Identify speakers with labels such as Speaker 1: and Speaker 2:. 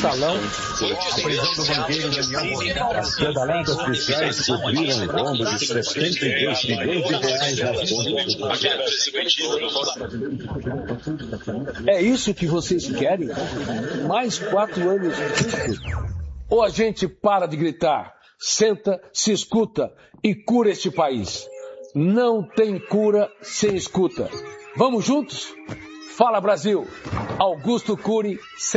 Speaker 1: mensalão. A prisão do banqueiro Daniel Pedaladas policiais cobriram o rombo de 72 milhões de reais nas contas. É isso que vocês querem? Mais 4 anos disso? Ou a gente para de gritar, senta, se escuta e cura este país? Não tem cura sem escuta. Vamos juntos? Fala, Brasil! Augusto Cury.